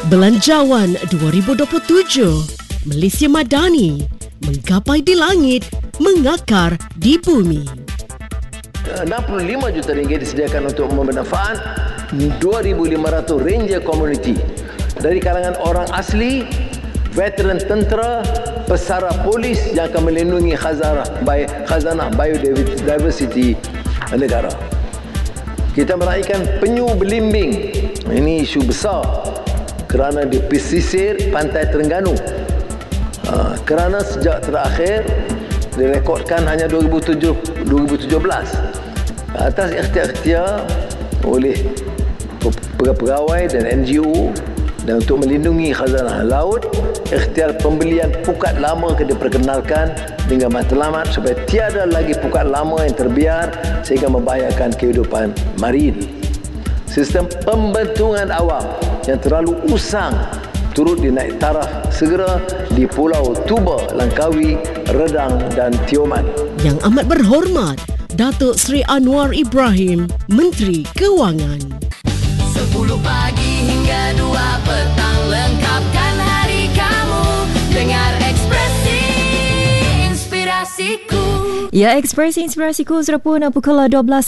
Belanjawan 2027, Malaysia Madani, menggapai di langit, mengakar di bumi. 65 juta ringgit disediakan untuk bermanfaat 2,500 ranger community dari kalangan orang asli, veteran tentera, pesara polis yang akan melindungi khazanah biodiversity negara. Kita meraihkan penyu belimbing. Ini isu besar kerana di pesisir pantai Terengganu. Kerana sejak terakhir direkodkan hanya 2017. Atas ikhtiar-ikhtiar oleh pegawai dan NGO dan untuk melindungi khazanah laut, ikhtiar pembelian pukat lama diperkenalkan dengan matlamat supaya tiada lagi pukat lama yang terbiar sehingga membahayakan kehidupan marin. Sistem pembentungan awam yang terlalu usang turut dinaik taraf segera di Pulau Tuba, Langkawi, Redang dan Tioman. Yang amat berhormat, Datuk Seri Anwar Ibrahim, Menteri Kewangan. 10 pagi hingga 2 petang, lengkapkan hari kamu. Dengar Ekspresi Inspirasiku. Ya, Ekspresi Inspirasiku sudah pun pukul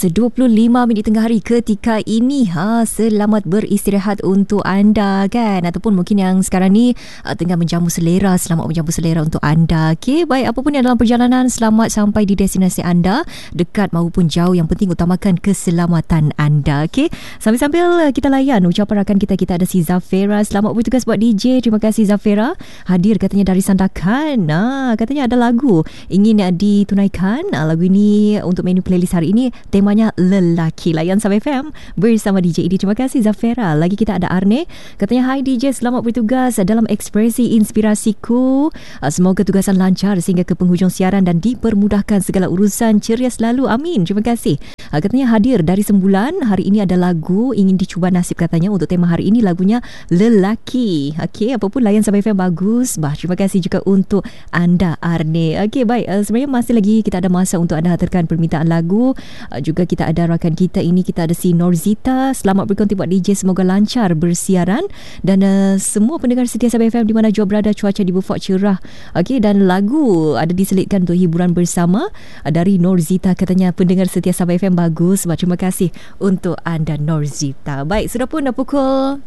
12.25 tengah hari ketika ini. Selamat beristirahat untuk anda kan, ataupun mungkin yang sekarang ni tengah menjamu selera. Selamat menjamu selera untuk anda. Okey, baik, apapun yang dalam perjalanan, selamat sampai di destinasi anda, dekat maupun jauh. Yang penting utamakan keselamatan anda. Okey, sambil-sambil kita layan ucapan rakan kita ada si Zafera. Selamat bertugas buat DJ. Terima kasih Zafera. Hadir katanya dari Sandakan. Katanya ada lagu ingin ditunaikan. Lagu ini untuk menu playlist hari ini, temanya lelaki. Layan Sab FM bersama DJ Idi. Terima kasih Zafera. Lagi kita ada Arne. Katanya, hai DJ, selamat bertugas dalam Ekspresi Inspirasiku. Semoga tugasan lancar sehingga ke penghujung siaran dan dipermudahkan segala urusan. Ceria selalu, amin. Terima kasih. Katanya hadir dari Sembulan. Hari ini ada lagu ingin dicuba nasib katanya. Untuk tema hari ini lagunya lelaki. Okey, apapun layan Sab FM bagus. Terima kasih juga untuk anda Arne. Okey, baik, sebenarnya masih lagi kita ada masa untuk anda hantarkan permintaan lagu. Juga kita ada rakan kita ini, kita ada si Norzita. Selamat berkonti buat DJ, semoga lancar bersiaran. Dan semua pendengar setia Sab FM di mana jua berada, cuaca di Beaufort cerah. Okey, dan lagu ada diselitkan untuk hiburan bersama dari Norzita. Katanya pendengar setia Sab FM bagus. Terima kasih untuk anda Norzita. Baik, sudah pun dah pukul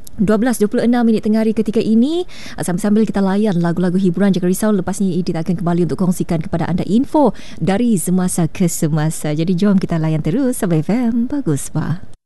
12.26 tengah hari ketika ini. Sambil-sambil kita layan lagu-lagu hiburan. Jangan risau, lepas ni Edith akan kembali untuk kongsikan kepada anda info dari semasa ke semasa. Jadi jom kita layan terus Sab FM. Bagus, Pak.